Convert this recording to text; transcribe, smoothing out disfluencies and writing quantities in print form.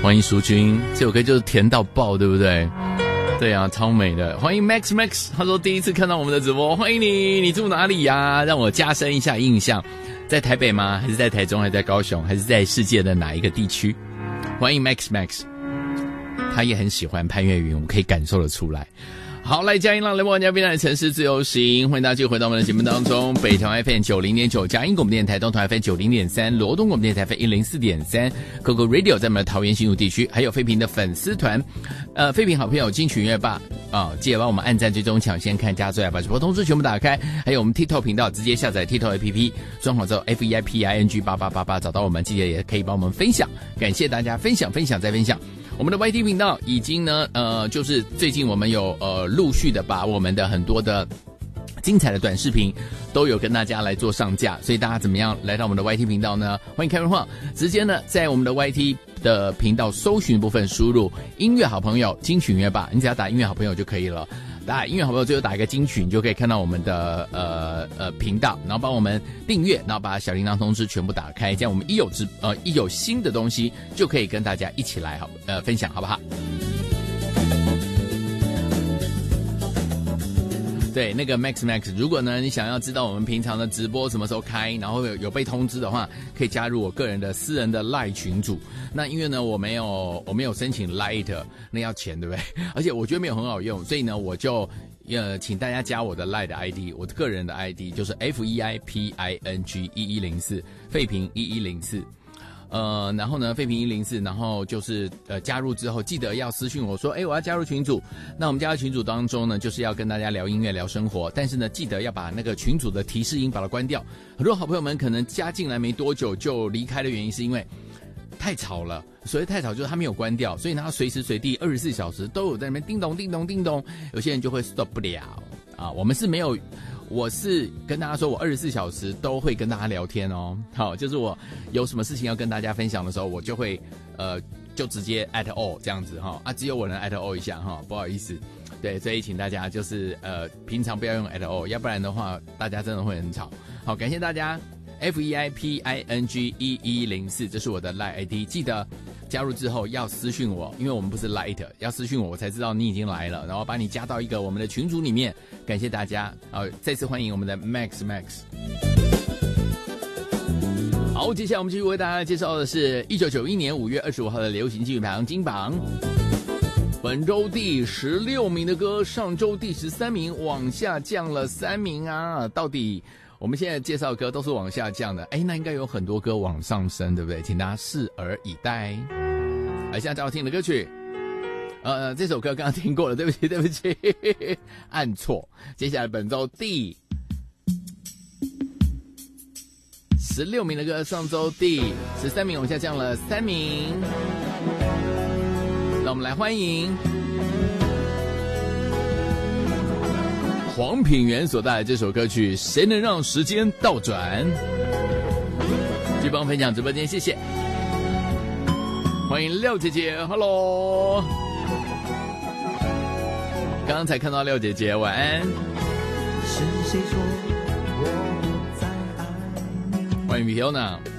欢迎淑君，这首歌就是甜到爆，对不对？对啊，超美的。欢迎 Max， 他说第一次看到我们的直播，欢迎你，你住哪里呀？让我加深一下印象，在台北吗？还是在台中？还是在高雄？还是在世界的哪一个地区？欢迎 Max， 他也很喜欢潘越云，我们可以感受得出来。好，来嘉音浪雷波玩家变态城市自由行，欢迎大家继续回到我们的节目当中。北团 FM 90.9，嘉音广播电台东团 FM 90.3，罗东广播电台 FM 104.3 ，GoGo Radio 在我们的桃园新竹地区，还有废平的粉丝团，废平好朋友金曲音乐吧记得帮我们按赞追踪抢先看加最爱，把直播通知全部打开，还有我们 TikTok 频道，直接下载 TikTok APP， 装好之后 FEIPING8888找到我们，记得也可以帮我们分享，感谢大家分享再分享。我们的 YT 频道已经呢，就是最近我们有陆续的把我们的很多的精彩的短视频都有跟大家来做上架，所以大家怎么样来到我们的 YT 频道呢？欢迎开放直接呢在我们的 YT 的频道搜寻部分输入音乐好朋友金曲音乐吧，你只要打音乐好朋友就可以了。打音乐好朋友最后打一个金曲，你就可以看到我们的频道，然后帮我们订阅，然后把小铃铛通知全部打开，这样我们一有新的东西就可以跟大家一起来分享，好不好？对，那个 Max， 如果呢你想要知道我们平常的直播什么时候开，然后有被通知的话，可以加入我个人的私人的 LINE 群组。那因为呢我没有申请 LINE， 那要钱对不对？而且我觉得没有很好用，所以呢我就请大家加我的 LINE 的 ID， 我个人的 ID 就是 FEIPING1104， 废平1104。然后呢，废平104，然后就是加入之后，记得要私讯我说，我要加入群组。那我们加入群组当中呢，就是要跟大家聊音乐、聊生活，但是呢，记得要把那个群组的提示音把它关掉。很多好朋友们可能加进来没多久就离开的原因，是因为太吵了。所谓太吵就是他没有关掉，所以他随时随地24小时都有在那边叮咚叮咚叮咚，有些人就会 stop 不了啊。我们是没有。我是跟大家说，我24小时都会跟大家聊天哦。好，就是我有什么事情要跟大家分享的时候，我就会就直接 at all 这样子哈。只有我能 at all 一下哈，不好意思。对，所以请大家就是平常不要用 at all， 要不然的话大家真的会很吵。好，感谢大家 FEIPING1104， 这是我的 LINE ID， 记得加入之后要私讯我，因为我们不是 Lite， 要私讯我才知道你已经来了，然后把你加到一个我们的群组里面。感谢大家，再次欢迎我们的 Max。好，接下来我们继续为大家介绍的是1991年5月25号的流行金曲排行金榜。本周第16名的歌，上周第13名，往下降了3名啊！到底我们现在介绍的歌都是往下降的，那应该有很多歌往上升，对不对？请大家拭而以待。来，现在最好听的歌曲，这首歌刚刚听过了，对不起，按错。接下来本周第16名的歌，上周第13名，往下降了3名。让我们来欢迎黄品源所带来这首歌曲《谁能让时间倒转》。继续帮我分享直播间，谢谢。欢迎廖姐姐 ，Hello。刚刚才看到廖姐姐，晚安。是谁说我不再爱你？欢迎 Fiona。